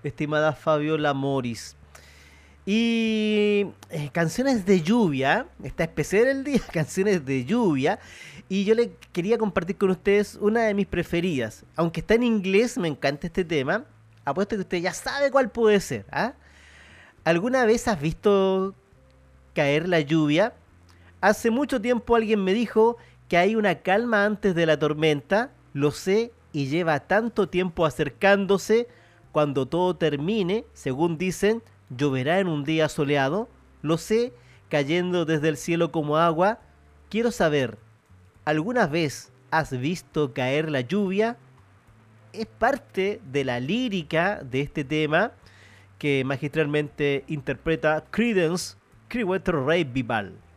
estimada Fabiola Moris. Y canciones de lluvia, está especial el día, canciones de lluvia. Y yo le quería compartir con ustedes una de mis preferidas. Aunque está en inglés, me encanta este tema. Apuesto que usted ya sabe cuál puede ser. ¿Ah? ¿Alguna vez has visto caer la lluvia? Hace mucho tiempo alguien me dijo que hay una calma antes de la tormenta. Lo sé y lleva tanto tiempo acercándose. Cuando todo termine, según dicen, lloverá en un día soleado. Lo sé, cayendo desde el cielo como agua. Quiero saber, ¿alguna vez has visto caer la lluvia? Es parte de la lírica de este tema que magistralmente interpreta Creedence Clearwater Revival.